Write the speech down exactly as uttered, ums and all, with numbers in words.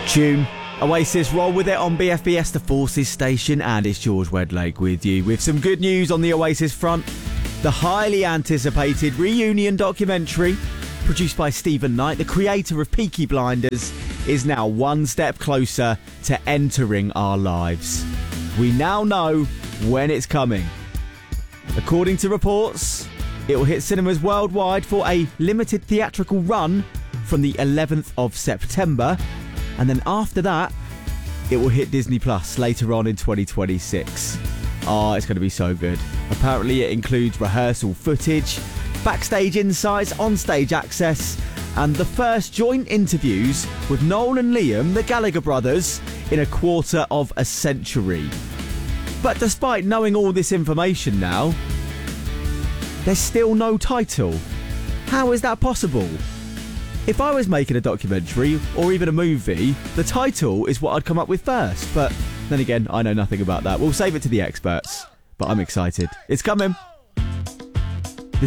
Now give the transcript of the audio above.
Tune. Oasis roll with it on B F B S The Forces station, and it's George Wedlake with you with some good news on the Oasis front. The highly anticipated reunion documentary, produced by Stephen Knight, the creator of Peaky Blinders, is now one step closer to entering our lives. We now know when it's coming. According to reports, it will hit cinemas worldwide for a limited theatrical run from the eleventh of September, and then after that, it will hit Disney Plus later on in twenty twenty-six. Oh, it's going to be so good. Apparently it includes rehearsal footage, backstage insights, onstage access, and the first joint interviews with Noel and Liam, the Gallagher brothers, in a quarter of a century. But despite knowing all this information now, there's still no title. How is that possible? If I was making a documentary or even a movie, the title is what I'd come up with first. But then again, I know nothing about that. We'll save it to the experts. But I'm excited. It's coming.